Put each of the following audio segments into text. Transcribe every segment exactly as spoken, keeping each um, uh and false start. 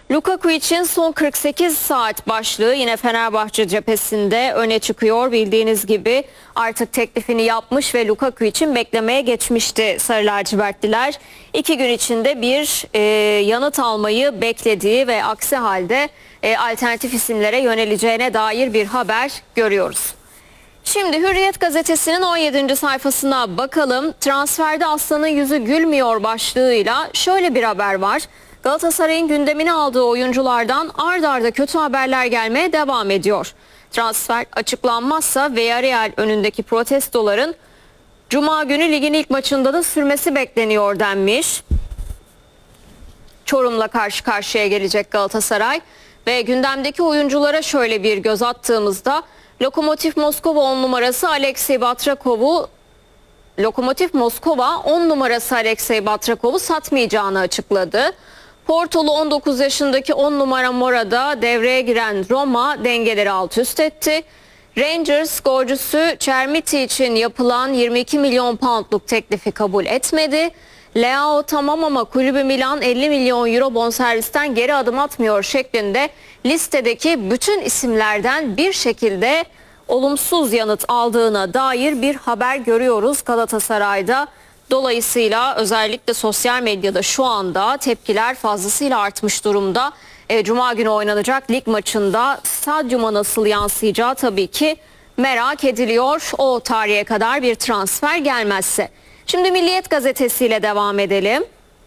Lukaku için son kırk sekiz saat başlığı yine Fenerbahçe cephesinde öne çıkıyor. Bildiğiniz gibi artık teklifini yapmış ve Lukaku için beklemeye geçmişti Sarı lacivertliler. İki gün içinde bir e, yanıt almayı beklediği ve aksi halde e, alternatif isimlere yöneleceğine dair bir haber görüyoruz. Şimdi Hürriyet gazetesinin on yedinci sayfasına bakalım. Transferde aslanın yüzü gülmüyor başlığıyla şöyle bir haber var. Galatasaray'ın gündemine aldığı oyunculardan ard arda kötü haberler gelmeye devam ediyor. Transfer açıklanmazsa Villarreal önündeki protestoların Cuma günü ligin ilk maçında da sürmesi bekleniyor denmiş. Çorum'la karşı karşıya gelecek Galatasaray ve gündemdeki oyunculara şöyle bir göz attığımızda Lokomotiv Moskova on numarası Alexey Batrakov'u Lokomotiv Moskova on numarası Alexey Batrakov'u satmayacağını açıkladı. Portolu on dokuz yaşındaki on numara Mora'da devreye giren Roma dengeleri alt üst etti. Rangers golcüsü Chermiti için yapılan yirmi iki milyon poundluk teklifi kabul etmedi. Leao tamam ama kulübü Milan elli milyon euro bonservisten geri adım atmıyor şeklinde listedeki bütün isimlerden bir şekilde olumsuz yanıt aldığına dair bir haber görüyoruz Galatasaray'da. Dolayısıyla özellikle sosyal medyada şu anda tepkiler fazlasıyla artmış durumda. E, Cuma günü oynanacak lig maçında stadyuma nasıl yansıyacağı tabii ki merak ediliyor. O tarihe kadar bir transfer gelmezse. Şimdi Milliyet gazetesiyle devam edelim.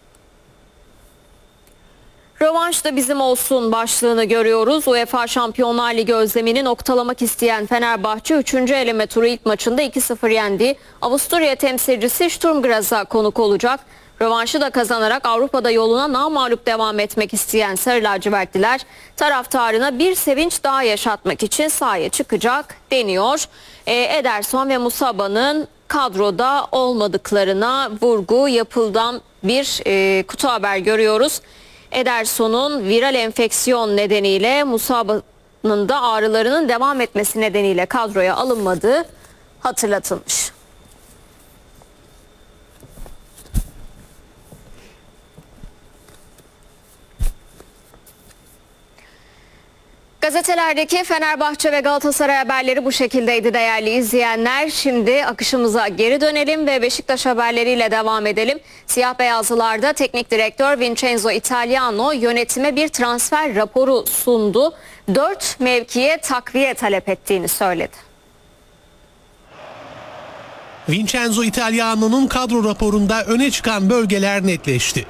Rövanş da bizim olsun başlığını görüyoruz. UEFA Şampiyonlar Ligi özlemini noktalamak isteyen Fenerbahçe üçüncü eleme turu ilk maçında iki sıfır yendiği Avusturya temsilcisi Sturm Graz'a konuk olacak. Rövanşı da kazanarak Avrupa'da yoluna namağlup devam etmek isteyen Sarı lacivertliler taraftarına bir sevinç daha yaşatmak için sahaya çıkacak deniyor. E, Ederson ve Musaba'nın kadroda olmadıklarına vurgu yapıldan bir e, kutu haber görüyoruz. Ederson'un viral enfeksiyon nedeniyle Musaba'nın da ağrılarının devam etmesi nedeniyle kadroya alınmadığı hatırlatılmış. Gazetelerdeki Fenerbahçe ve Galatasaray haberleri bu şekildeydi değerli izleyenler. Şimdi akışımıza geri dönelim ve Beşiktaş haberleriyle devam edelim. Siyah beyazlılarda teknik direktör Vincenzo Italiano yönetime bir transfer raporu sundu. Dört mevkiye takviye talep ettiğini söyledi. Vincenzo Italiano'nun kadro raporunda öne çıkan bölgeler netleşti.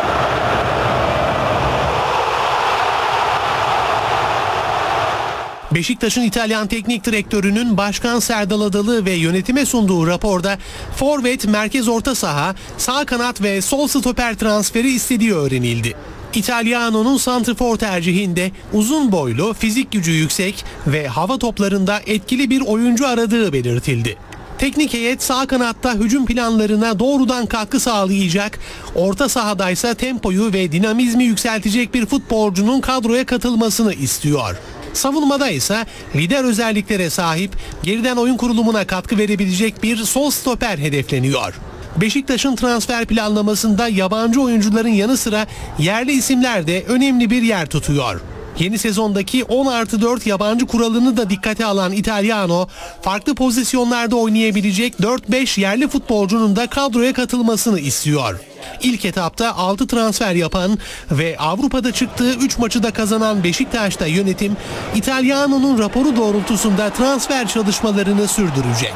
Beşiktaş'ın İtalyan teknik direktörünün Başkan Serdal Adalı ve yönetime sunduğu raporda forvet, merkez orta saha, sağ kanat ve sol stoper transferi istediği öğrenildi. Italiano'nun santrfor tercihinde uzun boylu, fizik gücü yüksek ve hava toplarında etkili bir oyuncu aradığı belirtildi. Teknik heyet sağ kanatta hücum planlarına doğrudan katkı sağlayacak, orta sahadaysa tempoyu ve dinamizmi yükseltecek bir futbolcunun kadroya katılmasını istiyor. Savunmada ise lider özelliklere sahip, geriden oyun kurulumuna katkı verebilecek bir sol stoper hedefleniyor. Beşiktaş'ın transfer planlamasında yabancı oyuncuların yanı sıra yerli isimler de önemli bir yer tutuyor. Yeni sezondaki on artı dört yabancı kuralını da dikkate alan Italiano, farklı pozisyonlarda oynayabilecek dört beş yerli futbolcunun da kadroya katılmasını istiyor. İlk etapta altı transfer yapan ve Avrupa'da çıktığı üç maçı da kazanan Beşiktaş'ta yönetim, Italiano'nun raporu doğrultusunda transfer çalışmalarını sürdürecek.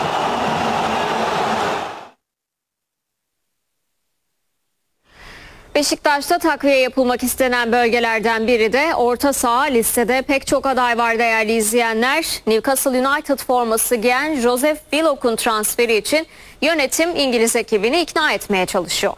Beşiktaş'ta takviye yapılmak istenen bölgelerden biri de orta saha. Listede pek çok aday var değerli izleyenler. Newcastle United forması giyen Joseph Willock'un transferi için yönetim İngiliz ekibini ikna etmeye çalışıyor.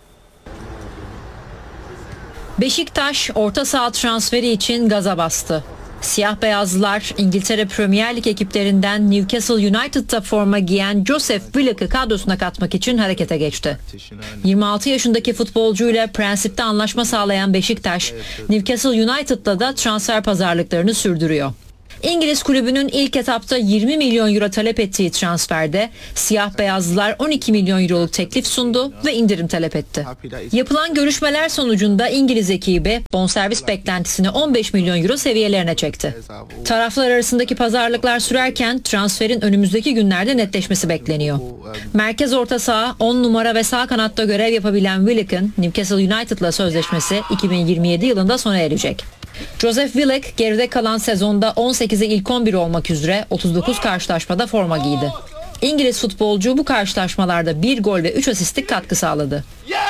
Beşiktaş orta saha transferi için gaza bastı. Siyah beyazlılar İngiltere Premier Lig ekiplerinden Newcastle United'da forma giyen Joseph Willock'ı kadrosuna katmak için harekete geçti. yirmi altı yaşındaki futbolcuyla prensipte anlaşma sağlayan Beşiktaş, Newcastle United'la da transfer pazarlıklarını sürdürüyor. İngiliz kulübünün ilk etapta yirmi milyon euro talep ettiği transferde siyah beyazlılar on iki milyon euroluk teklif sundu ve indirim talep etti. Yapılan görüşmeler sonucunda İngiliz ekibi bonservis beklentisini on beş milyon euro seviyelerine çekti. Taraflar arasındaki pazarlıklar sürerken transferin önümüzdeki günlerde netleşmesi bekleniyor. Merkez orta saha, on numara ve sağ kanatta görev yapabilen Willock'ın Newcastle United'la sözleşmesi iki bin yirmi yedi yılında sona erecek. Joseph Willock geride kalan sezonda on sekize ilk on bir olmak üzere otuz dokuz karşılaşmada forma giydi. İngiliz futbolcu bu karşılaşmalarda bir gol ve üç asistlik katkı sağladı.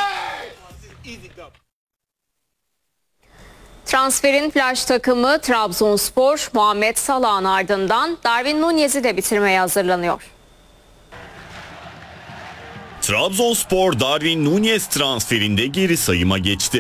Transferin flash takımı Trabzonspor, Muhammed Salah'ın ardından Darwin Nunez'i de bitirmeye hazırlanıyor. Trabzonspor Darwin Nunez transferinde geri sayıma geçti.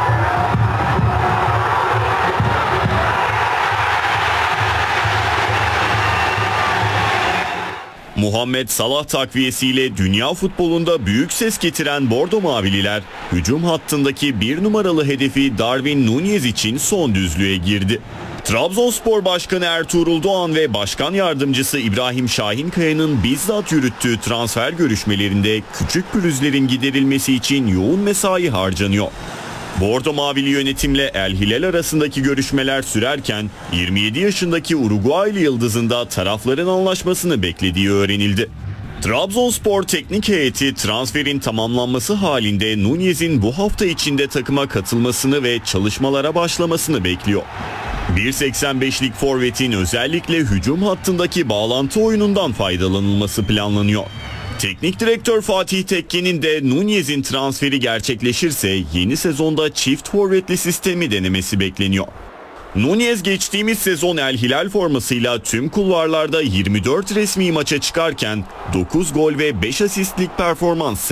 Muhammed Salah takviyesiyle dünya futbolunda büyük ses getiren Bordo Mavililer, hücum hattındaki bir numaralı hedefi Darwin Nunez için son düzlüğe girdi. Trabzonspor Başkanı Ertuğrul Doğan ve Başkan Yardımcısı İbrahim Şahinkaya'nın bizzat yürüttüğü transfer görüşmelerinde küçük pürüzlerin giderilmesi için yoğun mesai harcanıyor. Bordo Mavili yönetimle El Hilal arasındaki görüşmeler sürerken yirmi yedi yaşındaki Uruguaylı yıldızın da tarafların anlaşmasını beklediği öğrenildi. Trabzonspor teknik heyeti transferin tamamlanması halinde Nunez'in bu hafta içinde takıma katılmasını ve çalışmalara başlamasını bekliyor. bir seksen beşlik forvetin özellikle hücum hattındaki bağlantı oyunundan faydalanılması planlanıyor. Teknik direktör Fatih Tekke'nin de Nunez'in transferi gerçekleşirse yeni sezonda çift forvetli sistemi denemesi bekleniyor. Nunez geçtiğimiz sezon El Hilal formasıyla tüm kulvarlarda yirmi dört resmi maça çıkarken dokuz gol ve beş asistlik performans